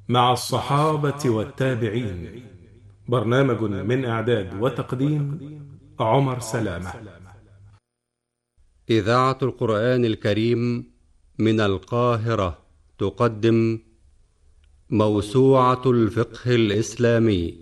مع الصحابة والتابعين. برنامج من إعداد وتقديم عمر سلامة. إذاعة القرآن الكريم من القاهرة تقدم موسوعة الفقه الإسلامي.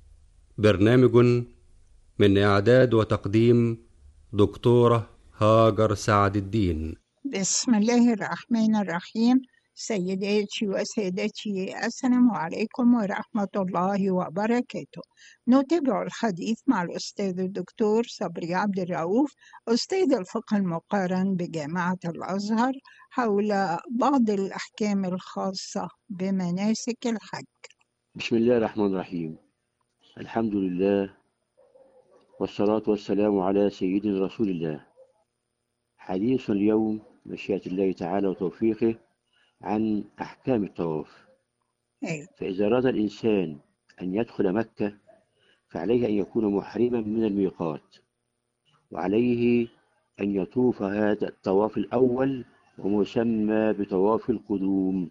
برنامج من إعداد وتقديم دكتورة هاجر سعد الدين. بسم الله الرحمن الرحيم. سيداتي وسادتي، السلام عليكم ورحمة الله وبركاته. نتابع الحديث مع الأستاذ الدكتور صبري عبد الرؤوف، أستاذ الفقه المقارن بجامعة الأزهر، حول بعض الأحكام الخاصة بمناسك الحج. بسم الله الرحمن الرحيم. الحمد لله والصلاة والسلام على سيدنا رسول الله. حديث اليوم مشيئة الله تعالى وتوفيقه عن أحكام الطواف. أيوة. فإذا أراد الإنسان أن يدخل مكة فعليه أن يكون محرما من الميقات، وعليه أن يطوف هذا الطواف الأول ومسمى بطواف القدوم.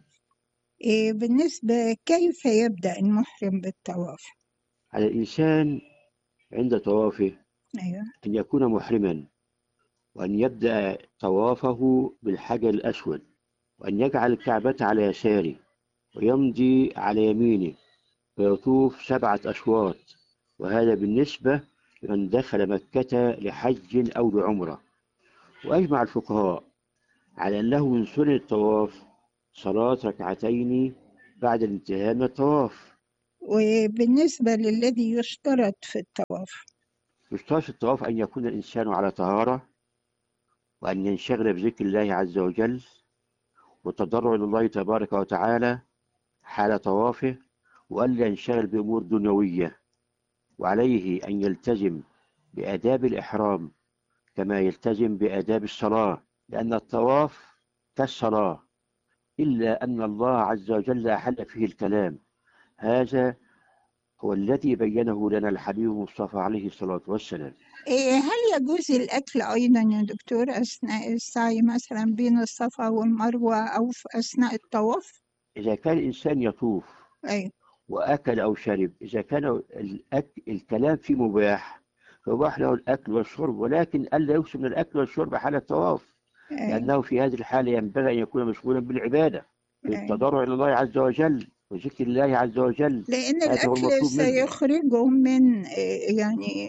بالنسبة كيف يبدأ المحرم بالطواف؟ على الإنسان عند طوافه أيوة. أن يكون محرما، وأن يبدأ طوافه بالحجر الأسود، وأن يجعل الكعبة على يساره ويمضي على يمينه ويطوف 7 أشواط، وهذا بالنسبة لمن دخل مكة لحج أو لعمرة. وأجمع الفقهاء على أنه من سنن الطواف صلاة ركعتين بعد الانتهاء من الطواف. وبالنسبة للذي يشترط في الطواف، يشترط في الطواف أن يكون الإنسان على طهارة، وأن ينشغل بذكر الله عز وجل والتضرع لله تبارك وتعالى حال طوافه، وألا ينشغل بأمور دنيوية. وعليه أن يلتزم بآداب الإحرام كما يلتزم بآداب الصلاة، لأن الطواف كالصلاة، إلا أن الله عز وجل أحل فيه الكلام. هذا هو الذي بينه لنا الحبيب المصطفى عليه الصلاة والسلام. هل يجوز الأكل أيضا يا دكتور أثناء السعي مثلا بين الصفا والمروة أو في أثناء الطواف؟ إذا كان الإنسان يطوف أيوة. وأكل أو شرب، إذا كان الكلام فيه مباح فيباح له الأكل والشرب، ولكن ألا يكثر من الأكل والشرب حال الطواف، أيوة. لأنه في هذه الحالة ينبغي أن يكون مشغولا بالعبادة، أيوة. بالتضرع إلى الله عز وجل وذكر الله عز وجل. لأن هذا هو الأكل المطلوب منه. سيخرجه من يعني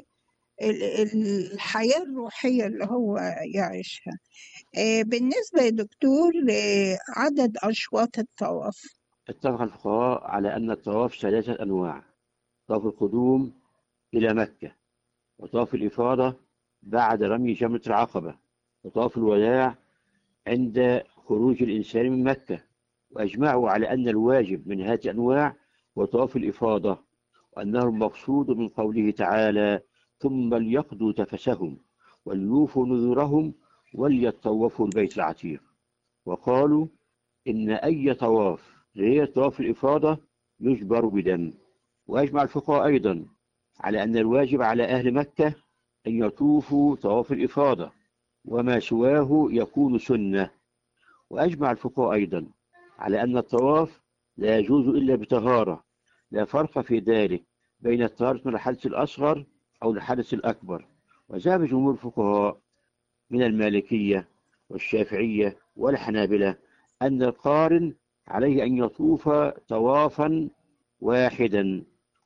الحياة الروحية اللي هو يعيشها. بالنسبة يا دكتور لعدد أشواط الطواف، اتفق الفقهاء على أن الطواف 3 أنواع: طواف القدوم إلى مكة، وطواف الإفاضة بعد رمي جمرة العقبة، وطواف الوداع عند خروج الإنسان من مكة. وأجمعوا على أن الواجب من هذه الأنواع هو طواف الإفاضة، وأنه المقصود من قوله تعالى: ثم ليقضوا تفسهم وليوفوا نذورهم وليطوفوا البيت العتيق. وقالوا إن أي طواف غير طواف الإفاضة يجبر بدم. وأجمع الفقهاء أيضا على أن الواجب على أهل مكة أن يطوفوا طواف الإفاضة، وما سواه يكون سنة. وأجمع الفقهاء أيضا على أن الطواف لا يجوز إلا بطهارة، لا فرق في ذلك بين الطهارة من الحدث الأصغر أو الحدث الأكبر. وذهب جمهور الفقهاء من المالكية والشافعية والحنابلة أن القارن عليه أن يطوف طوافا واحدا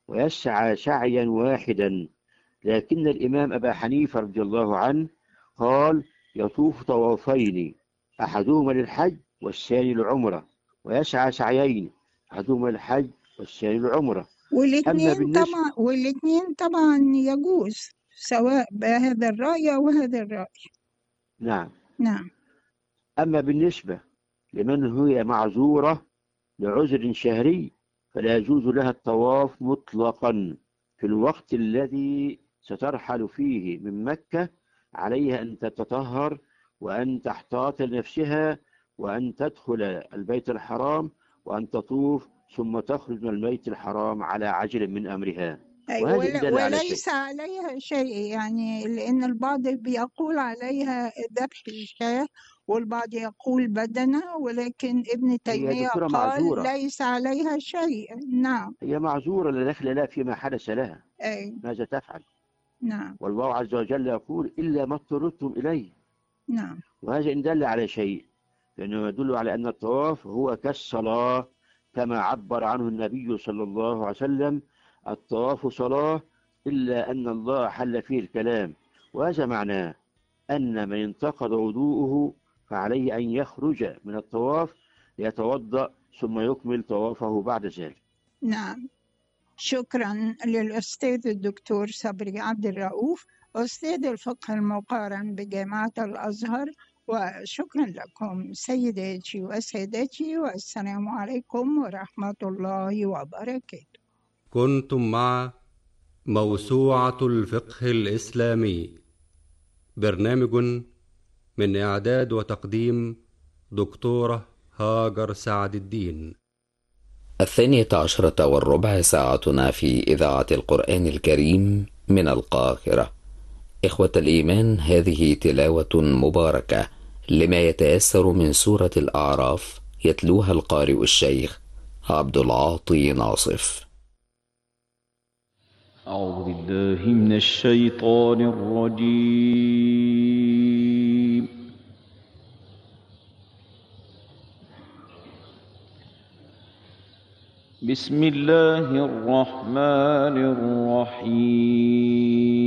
ويسعى سعيا واحدا، لكن الإمام أبا حنيفة رضي الله عنه قال: يطوف طوافين، أحدهما للحج والثاني للعمرة، ويسعى سعيين، أحدهما للحج والثاني للعمرة. أما بالنسبة والاثنين طبعا يجوز، سواء بهذا الرأي أو هذا الرأي. نعم. نعم. أما بالنسبة لمن هي معذورة لعذر شهري فلا يجوز لها الطواف مطلقا في الوقت الذي سترحل فيه من مكة. عليها أن تتطهر وأن تحتاط لنفسها وأن تدخل البيت الحرام وأن تطوف ثم تخرج من البيت الحرام على عجل من أمرها. وهذا إن دل على شيء. وليس عليها شيء، يعني لأن البعض بيقول عليها ذبح الشاة والبعض يقول بدنة، ولكن ابن هي تيمية دكتورة قال معذورة، ليس عليها شيء. نعم. هي معذورة لا دخل لها فيما حدث لها، أي. ماذا تفعل؟ نعم. والله عز وجل يقول إلا ما اضطررتم إليه. نعم. وهذا إن دل على شيء فإنه يدل على أن الطواف هو كالصلاة كما عبر عنه النبي صلى الله عليه وسلم: الطواف صلاة إلا أن الله حل فيه الكلام. وهذا معناه أن من انتقض وضوءه فعليه أن يخرج من الطواف ليتوضأ ثم يكمل طوافه بعد ذلك. نعم. شكرا للأستاذ الدكتور صبري عبد الرؤوف، أستاذ الفقه المقارن بجامعة الأزهر. وشكرا لكم سيداتي وسادتي، والسلام عليكم ورحمة الله وبركاته. كنتم مع موسوعة الفقه الإسلامي، برنامج من إعداد وتقديم دكتورة هاجر سعد الدين. 12:15 ساعتنا في إذاعة القرآن الكريم من القاهرة. إخوة الإيمان، هذه تلاوة مباركة لما يتيسر من سورة الأعراف، يتلوها القارئ الشيخ عبد العاطي ناصف. أعوذ بالله من الشيطان الرجيم. بسم الله الرحمن الرحيم.